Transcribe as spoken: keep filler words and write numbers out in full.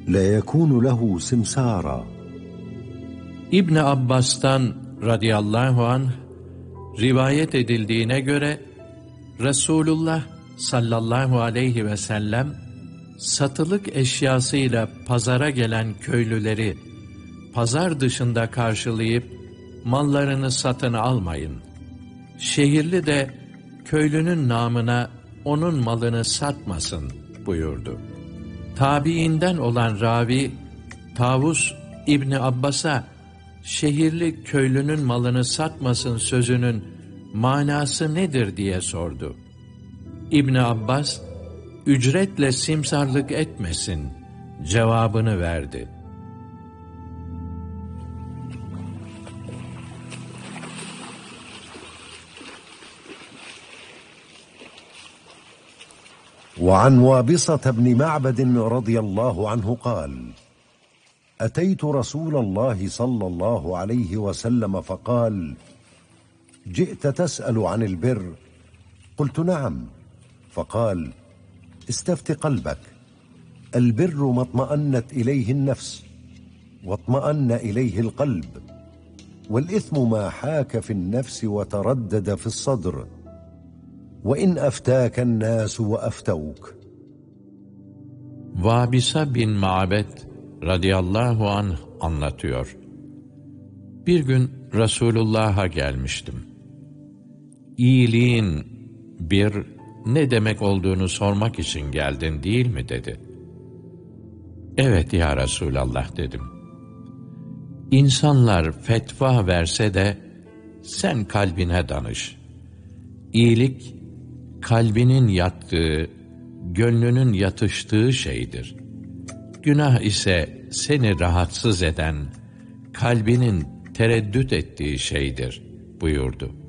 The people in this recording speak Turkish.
ليكون له سمسارا. İbn Abbas'tan radıyallahu anh rivayet edildiğine göre Resulullah sallallahu aleyhi ve sellem satılık eşyasıyla pazara gelen köylüleri pazar dışında karşılayıp mallarını satın almayın. Şehirli de köylünün namına onun malını satmasın buyurdu. Tabiinden olan ravi Tavus İbni Abbas'a şehirli köylünün malını satmasın sözünün manası nedir diye sordu. İbni Abbas, ücretle simsarlık etmesin cevabını verdi. وعن وابصة بن معبد رضي الله عنه قال: أتيت رسول الله صلى الله عليه وسلم فقال: جئت تسأل عن البر؟ قلت: نعم. فقال: استفت قلبك، البر ما اطمأنت إليه النفس واطمأن إليه القلب، والإثم ما حاك في النفس وتردد في الصدر، وإن أفتاك الناس وأفتوك. Vabisa bin Ma'bed radıyallahu anh anlatıyor. Bir gün Resulullah'a gelmiştim. İyiliğin bir ne demek olduğunu sormak için geldin değil mi dedi. Evet ya Resulallah dedim. İnsanlar fetva verse de sen kalbine danış. İyilik kalbinin yattığı, gönlünün yatıştığı şeydir. Günah ise seni rahatsız eden, kalbinin tereddüt ettiği şeydir buyurdu.